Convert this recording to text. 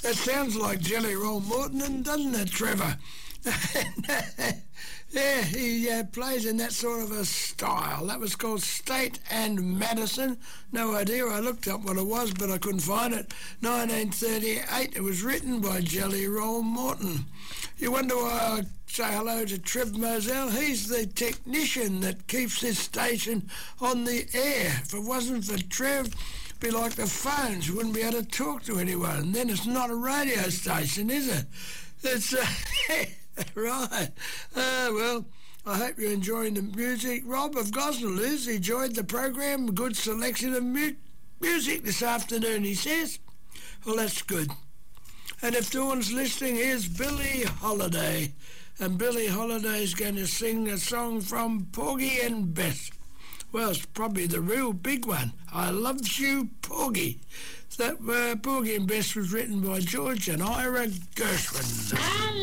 That sounds like Jelly Roll Morton, doesn't it, Trevor? Yeah, he plays in that sort of a style. That was called State and Madison. No idea. I looked up what it was, but I couldn't find it. 1938. It was written by Jelly Roll Morton. You wonder why I say hello to Trev Moselle? He's the technician that keeps this station on the air. If it wasn't for Trev, it'd be like the phones. You wouldn't be able to talk to anyone. And then it's not a radio station, is it? It's... Right. Well, I hope you're enjoying the music. Rob of Gosnell has enjoyed the program. Good selection of music this afternoon, he says. Well, that's good. And if Dawn's listening, here's Billie Holiday. And Billie Holiday's going to sing a song from Porgy and Bess. Well, it's probably the real big one. I Loves You, Porgy. That Porgy and Bess was written by George and Ira Gershwin.